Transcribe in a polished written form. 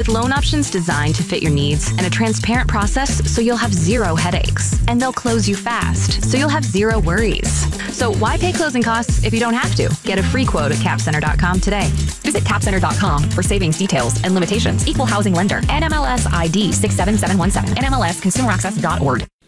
loan options designed to fit your needs and a transparent process so you'll have zero headaches. And they'll close you fast so you'll have zero worries. So why pay closing costs if you don't have to? Get a free quote at capcenter.com today. Visit capcenter.com for savings details and limitations. Equal housing lender. NMLS ID 67717. NMLSconsumeraccess.org.